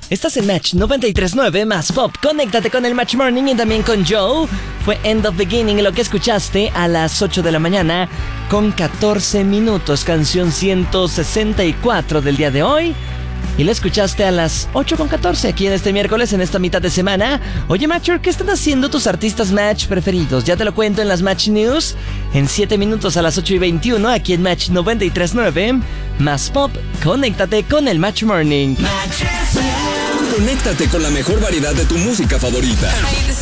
Estás en Match 93.9 más Pop. Conéctate con el Match Morning y también con Joe. Fue End of Beginning lo que escuchaste a las 8 de la mañana con 14 minutos. Canción 164 del día de hoy. Y la escuchaste a las 8:14 aquí en este miércoles, en esta mitad de semana. Oye, Matcher, ¿qué están haciendo tus artistas Match preferidos? Ya te lo cuento en las Match News. En 7 minutos a las 8:21 aquí en Match 93.9 más Pop. Conéctate con el Match Morning. Conéctate con la mejor variedad de tu música favorita.